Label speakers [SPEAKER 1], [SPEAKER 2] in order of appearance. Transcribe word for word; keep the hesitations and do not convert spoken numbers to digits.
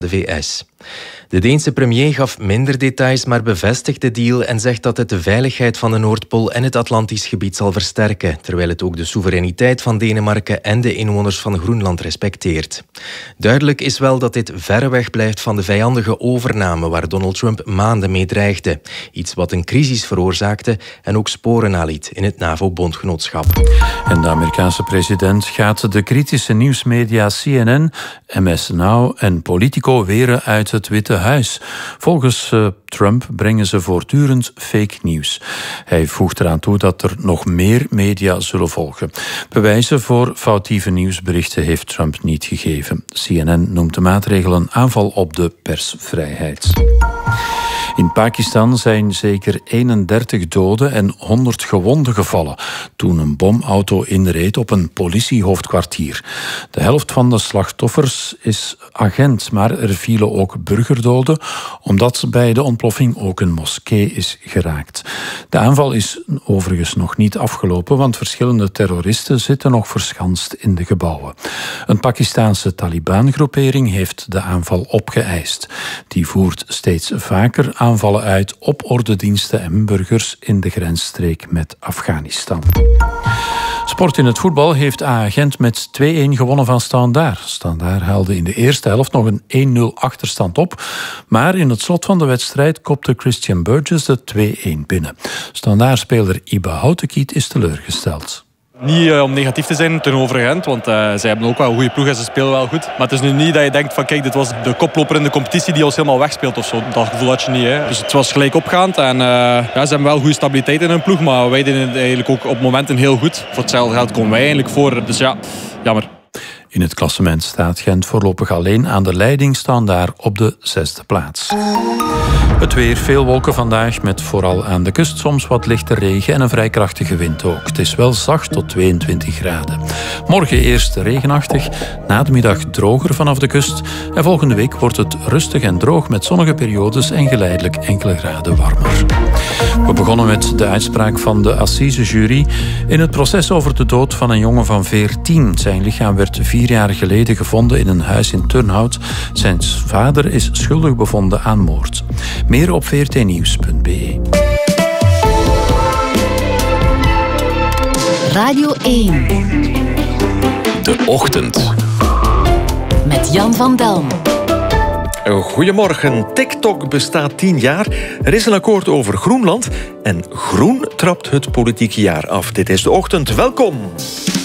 [SPEAKER 1] de V S. De Deense premier gaf minder details, maar bevestigt de deal en zegt dat het de veiligheid van de Noordpool en het Atlantisch gebied zal versterken, terwijl het ook de soevereiniteit van Denemarken en de inwoners van Groenland respecteert. Duidelijk is wel dat dit verreweg blijft van de vijandige overname waar Donald Trump maanden mee dreigde. Iets wat een crisis veroorzaakte en ook sporen naliet in het NAVO-bondgenootschap.
[SPEAKER 2] En de Amerikaanse president gaat de kritische nieuwsmedia C N N, M S Now en Politico weren uit het Witte Huis. Volgens uh, Trump brengen ze voortdurend fake nieuws. Hij voegt eraan toe dat er nog meer media zullen volgen. Bewijzen voor foutieve nieuwsberichten heeft Trump niet gegeven. C N N noemt de maatregel een aanval op de persvrijheid. In Pakistan zijn zeker eenendertig doden en honderd gewonden gevallen toen een bomauto inreed op een politiehoofdkwartier. De helft van de slachtoffers is agent, maar er vielen ook burgerdoden omdat bij de ontploffing ook een moskee is geraakt. De aanval is overigens nog niet afgelopen, want verschillende terroristen zitten nog verschanst in de gebouwen. Een Pakistaanse Taliban-groepering heeft de aanval opgeëist. Die voert steeds vaker aanvallen uit op ordediensten en burgers in de grensstreek met Afghanistan. Sport in het voetbal heeft A-Gent met twee-een gewonnen van Standaard. Standaard haalde in de eerste helft nog een één nul achterstand op, maar in het slot van de wedstrijd kopte Christian Burgess de twee-een binnen. Standaard-speler Ibe Houtekiet is teleurgesteld.
[SPEAKER 3] Niet uh, om negatief te zijn ten over Gent, want uh, zij hebben ook wel een goede ploeg en ze spelen wel goed. Maar het is nu niet dat je denkt van kijk, dit was de koploper in de competitie die ons helemaal wegspeelt of zo. Dat gevoel had je niet. Hè. Dus het was gelijk opgaand en uh, ja, ze hebben wel goede stabiliteit in hun ploeg, maar wij deden het eigenlijk ook op momenten heel goed. Voor hetzelfde geld komen wij eigenlijk voor, dus ja, jammer.
[SPEAKER 2] In het klassement staat Gent voorlopig alleen aan de leiding, staan daar op de zesde plaats. Het weer, veel wolken vandaag, met vooral aan de kust soms wat lichte regen en een vrij krachtige wind ook. Het is wel zacht tot tweeëntwintig graden. Morgen eerst regenachtig, na de middag droger vanaf de kust. En volgende week wordt het rustig en droog met zonnige periodes en geleidelijk enkele graden warmer. We begonnen met de uitspraak van de assisejury in het proces over de dood van een jongen van veertien. Zijn lichaam werd vier jaar geleden gevonden in een huis in Turnhout. Zijn vader is schuldig bevonden aan moord. Meer op v r t nieuws punt b e.
[SPEAKER 4] Radio één.
[SPEAKER 5] De Ochtend.
[SPEAKER 4] Met Jan van Delm.
[SPEAKER 5] Goedemorgen. TikTok bestaat tien jaar. Er is een akkoord over Groenland. En groen trapt het politieke jaar af. Dit is De Ochtend. Welkom.